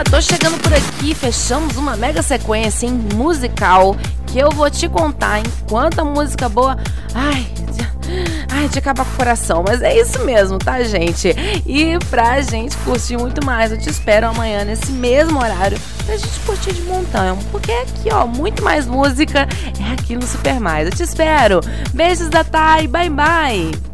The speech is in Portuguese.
Tô chegando por aqui, fechamos uma mega sequência musical que eu vou te contar enquanto a música boa. Ai, de acabar com o coração, mas é isso mesmo, tá, gente? E pra gente curtir muito mais, eu te espero amanhã nesse mesmo horário pra gente curtir de montão, porque aqui, ó, muito mais música é aqui no Super Mais. Eu te espero. Beijos da Thay, bye bye.